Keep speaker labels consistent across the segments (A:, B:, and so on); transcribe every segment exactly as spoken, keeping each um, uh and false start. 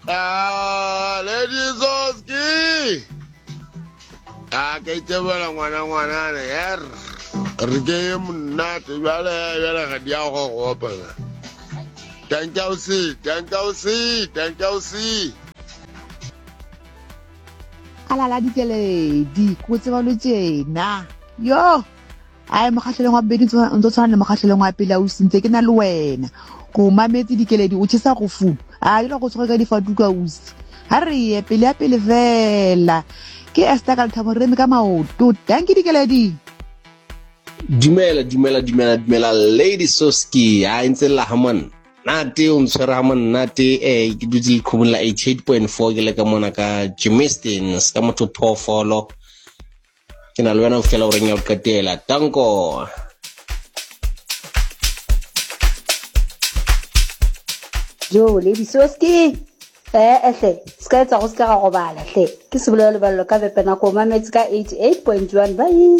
A: Ah, Lady Soski. Ah, ke tsebela ngwana ngwana ne yer. Re ke monnate bale bale ga dia go go opela. Thank you see, thank you see, thank you see.
B: Ala la dikeledi go tseba lo tsena. Yo. Ai makhahleleng wa bedi ntse tsana le makhahleleng wa pele o sintse ke na le wena. Go mametse dikeledi o tshisa go fu. A ile go tsoga ka difatuka usi. Ha re ye pele ya pele vela. Ke esta ka thamo re me ka maoto. Thank you dikeledi.
C: Dumela dumela dumela dumela Lady Soski ha ntse la hamon nate o mtshwara hamon nate eh ke dutse le khumula eighty-eight point four ke le ka mona ka Jimistin ska motho phofolo ke na le wena o fela o reng ya qetela tanko
D: Jo Lady Soski eh ehle ska etsa go ska go bala hle ke se bolelo ballo ka bepena ko mametse ka eighty-eight point one bye.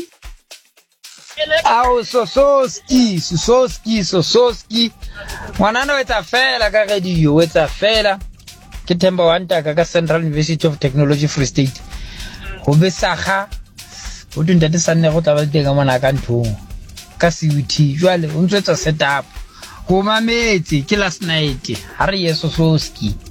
E: Au Sososki, Sososki, Sososki. Ngwanana o etsa fela ka radio, o etsa fela. Ke Themba Wantaka ka Central University of Technology Free State. Go besaga. O dintse tse sanne go tla ba teng mona ka nthong. Ka C U T, jwale o ntsetsa setup. Go mametse ke last night. Ha re ye Sososki.